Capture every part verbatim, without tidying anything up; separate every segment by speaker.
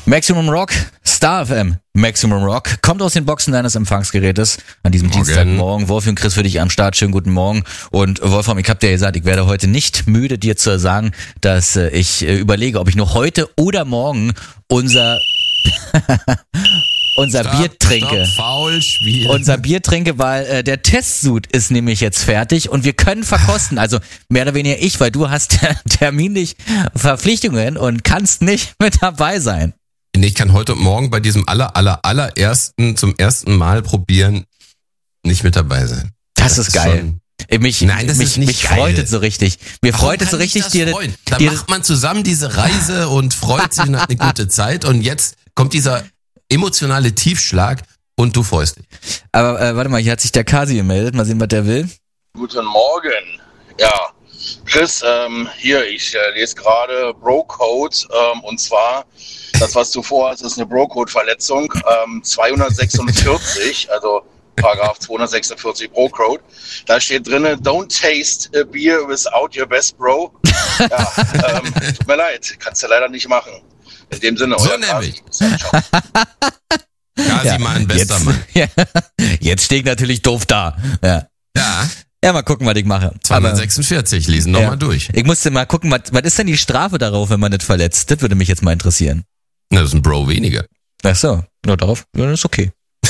Speaker 1: Maximum Rock, Star F M, Maximum Rock, kommt aus den Boxen deines Empfangsgerätes an diesem
Speaker 2: Morgen.
Speaker 1: Dienstagmorgen. Wolfi und Chris für dich am Start. Schönen guten Morgen. Und Wolfram, ich hab dir gesagt, ich werde heute nicht müde, dir zu sagen, dass äh, ich äh, überlege, ob ich noch heute oder morgen unser unser
Speaker 2: Stopp,
Speaker 1: Bier trinke.
Speaker 2: Stopp, faul, Spiel.
Speaker 1: Unser Bier trinke, weil äh, der Testsud ist nämlich jetzt fertig und wir können verkosten. Also mehr oder weniger ich, weil du hast terminlich Verpflichtungen und kannst nicht mit dabei sein.
Speaker 2: Ich kann heute und morgen bei diesem aller, aller, allerersten zum ersten Mal probieren nicht mit dabei sein.
Speaker 1: Das, das ist geil. Schon, mich
Speaker 2: Nein, das
Speaker 1: mich,
Speaker 2: ist nicht
Speaker 1: mich
Speaker 2: geil.
Speaker 1: freut es so richtig. Mir
Speaker 2: Warum
Speaker 1: freut es so
Speaker 2: kann ich
Speaker 1: richtig,
Speaker 2: das
Speaker 1: dir,
Speaker 2: freuen? Da
Speaker 1: dir
Speaker 2: macht man zusammen diese Reise und freut sich und hat eine gute Zeit und jetzt kommt dieser emotionale Tiefschlag und du freust dich.
Speaker 1: Aber äh, warte mal, hier hat sich der Kasi gemeldet. Mal sehen, was der will.
Speaker 3: Guten Morgen. Ja, Chris, ähm, hier, ich äh, lese gerade Bro-Code ähm, und zwar, das, was du vorhast, ist eine Bro-Code-Verletzung, ähm, zweihundertsechsundvierzig, also Paragraph zweihundertsechsundvierzig Bro-Code. Da steht drinne, don't taste a beer without your best bro. Ja, ähm, tut mir leid, kannst du leider nicht machen. In dem Sinne,
Speaker 2: So
Speaker 3: euer
Speaker 2: nämlich.
Speaker 3: Kasi. Ciao.
Speaker 2: Kasi,
Speaker 1: Ja,
Speaker 2: mein bester
Speaker 1: jetzt,
Speaker 2: Mann.
Speaker 1: Ja, jetzt stehe ich natürlich doof da. Ja.
Speaker 2: Ja,
Speaker 1: Ja, mal gucken, was ich mache.
Speaker 2: zweihundertsechsundvierzig, lesen
Speaker 1: Aber,
Speaker 2: nochmal durch.
Speaker 1: Ich musste mal gucken, was, was ist denn die Strafe darauf, wenn man nicht verletzt? Das würde mich jetzt mal interessieren.
Speaker 2: Na, das ist ein Bro weniger.
Speaker 1: Ach so, nur darauf, ja, das ist okay.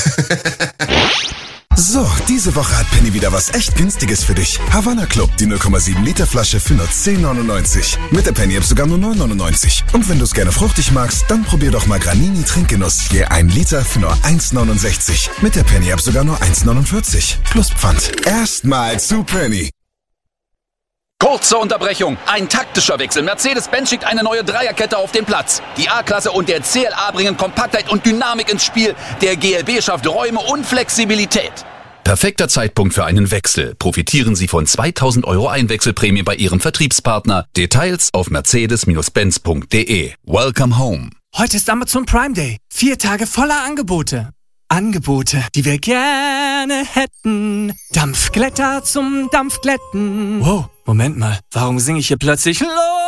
Speaker 4: So, diese Woche hat Penny wieder was echt Günstiges für dich. Havana Club, die null Komma sieben Liter Flasche für nur zehn neunundneunzig. Mit der Penny App sogar nur neun neunundneunzig. Und wenn du es gerne fruchtig magst, dann probier doch mal Granini Trinkgenuss. Je ein Liter für nur eins neunundsechzig. Mit der Penny App sogar nur eins neunundvierzig. Plus Pfand. Erstmal zu Penny.
Speaker 5: Kurze Unterbrechung, ein taktischer Wechsel. Mercedes-Benz schickt eine neue Dreierkette auf den Platz. Die A-Klasse und der C L A bringen Kompaktheit und Dynamik ins Spiel. Der G L B schafft Räume und Flexibilität.
Speaker 6: Perfekter Zeitpunkt für einen Wechsel. Profitieren Sie von zweitausend Euro Einwechselprämie bei Ihrem Vertriebspartner. Details auf mercedes Benz punkt de. Welcome home.
Speaker 7: Heute ist Amazon Prime Day. Vier Tage voller Angebote. Angebote, die wir gerne hätten. Dampfglätter zum Dampfglätten. Wow, Moment mal. Warum singe ich hier plötzlich Los?